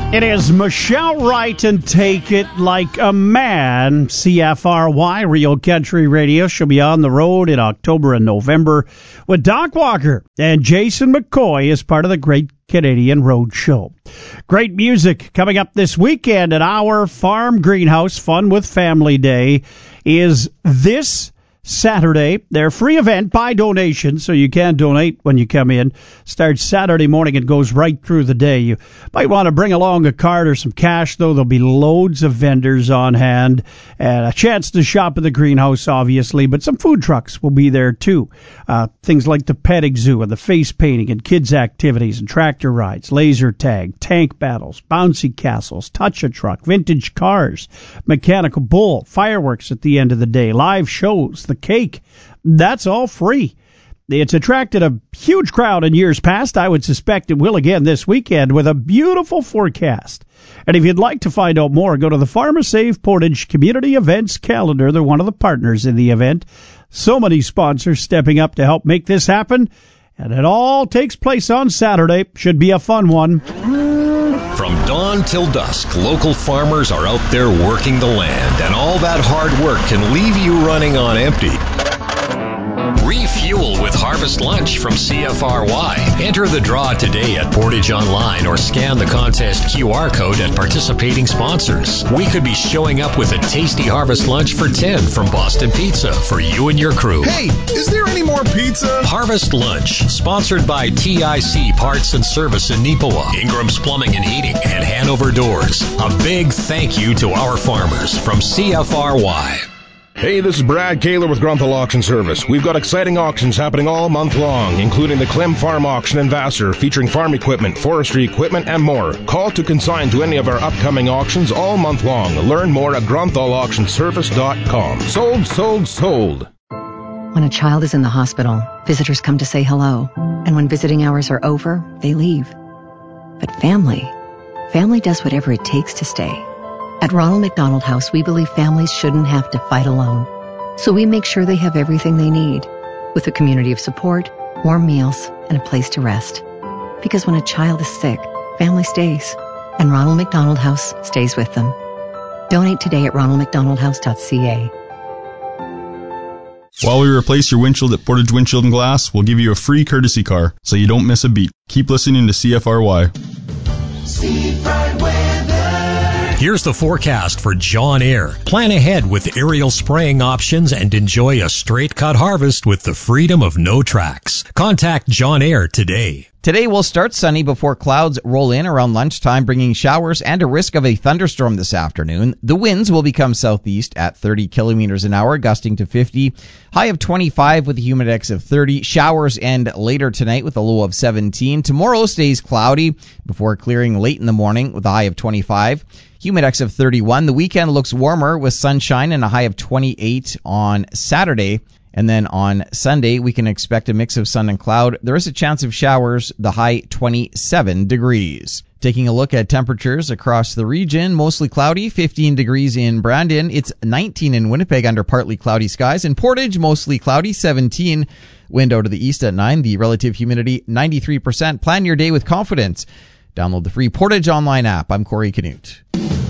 It is Michelle Wright and Take It Like a Man, CFRY, Real Country Radio. She'll be on the road in October and November with Doc Walker and Jason McCoy as part of the Great Canadian Road Show. Great music coming up this weekend at our farm greenhouse. Fun with Family Day is this Saturday. Their free event by donation, so you can donate when you come in. Starts Saturday morning and goes right through the day. You might want to bring along a card or some cash, though. There'll be loads of vendors on hand and a chance to shop at the greenhouse, obviously, but some food trucks will be there too. Things like the petting zoo and the face painting and kids activities and tractor rides, laser tag, tank battles, bouncy castles, touch-a-truck, vintage cars, mechanical bull, fireworks at the end of the day, live shows, the cake. That's all free. It's attracted a huge crowd in years past. I would suspect it will again this weekend with a beautiful forecast. And if you'd like to find out more, go to the Farmer Save Portage Community Events calendar. They're one of the partners in the event. So many sponsors stepping up to help make this happen. And it all takes place on Saturday. Should be a fun one. From dawn till dusk, local farmers are out there working the land, and all that hard work can leave you running on empty. Refuel with Harvest Lunch from CFRY. Enter the draw today at Portage Online or scan the contest QR code at participating sponsors. We could be showing up with a tasty Harvest Lunch for 10 from Boston Pizza for you and your crew. Hey, is there any more pizza? Harvest Lunch, sponsored by TIC Parts and Service in Neepawa, Ingram's Plumbing and Heating, and Hanover Doors. A big thank you to our farmers from CFRY. Hey, this is Brad Kaler with Grunthal Auction Service. We've got exciting auctions happening all month long, including the Clem Farm Auction in Vassar, featuring farm equipment, forestry equipment, and more. Call to consign to any of our upcoming auctions all month long. Learn more at grunthallauctionservice.com. Sold, sold, sold. When a child is in the hospital, visitors come to say hello. And when visiting hours are over, they leave. But family does whatever it takes to stay. At Ronald McDonald House, we believe families shouldn't have to fight alone. So we make sure they have everything they need, with a community of support, warm meals, and a place to rest. Because when a child is sick, family stays, and Ronald McDonald House stays with them. Donate today at ronaldmcdonaldhouse.ca. While we replace your windshield at Portage Windshield and Glass, we'll give you a free courtesy car, so you don't miss a beat. Keep listening to CFRY. Here's the forecast for John Eyre. Plan ahead with aerial spraying options and enjoy a straight cut harvest with the freedom of no tracks. Contact John Eyre today. Today will start sunny before clouds roll in around lunchtime, bringing showers and a risk of a thunderstorm this afternoon. The winds will become southeast at 30 kilometers an hour, gusting to 50. High of 25 with a humidex of 30. Showers end later tonight with a low of 17. Tomorrow stays cloudy before clearing late in the morning with a high of 25. Humidex of 31. The weekend looks warmer with sunshine and a high of 28 on Saturday. And then on Sunday, we can expect a mix of sun and cloud. There is a chance of showers, the high 27 degrees. Taking a look at temperatures across the region, mostly cloudy, 15 degrees in Brandon. It's 19 in Winnipeg under partly cloudy skies. In Portage, mostly cloudy, 17. Wind out of the east at 9. The relative humidity, 93%. Plan your day with confidence. Download the free Portage Online app. I'm Corey Canute.